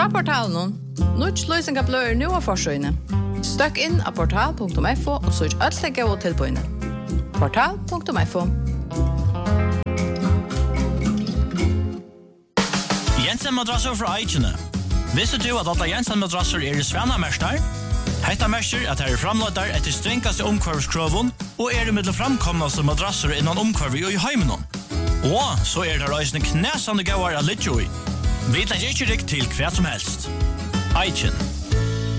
Fra portalen, Nuts løsninga blør nu av forsøyne. Støkk inn av portal.fo og søk ødlegge og tilbøyne. Portal.fo. Jensen madrasser fra Eichene. Visste du at alle Jensen madrasser i Svanamerster? Hetta merker at her framlåtar etter strengkaste omkvarvskroven og mellom framkomnaste madrasser innan omkvarvi og i heimenon. Og så det reisende knæsande gauar av Lidjoi. Vi legger ikke riktig til hva som helst. Eichen.